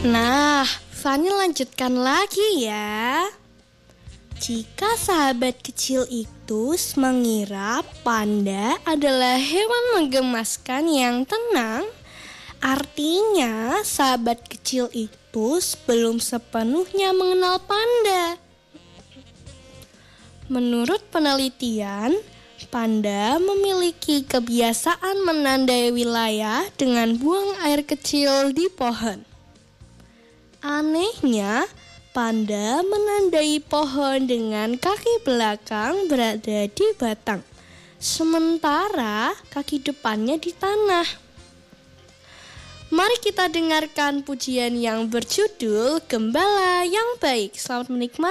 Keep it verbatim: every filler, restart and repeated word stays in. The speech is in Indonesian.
Nah, Fani lanjutkan lagi ya. Jika sahabat kecil itu mengira panda adalah hewan menggemaskan yang tenang, artinya sahabat kecil itu belum sepenuhnya mengenal panda. Menurut penelitian, panda memiliki kebiasaan menandai wilayah dengan buang air kecil di pohon. Anehnya, panda menandai pohon dengan kaki belakang berada di batang, sementara kaki depannya di tanah. Mari kita dengarkan pujian yang berjudul Gembala yang Baik. Selamat menikmati.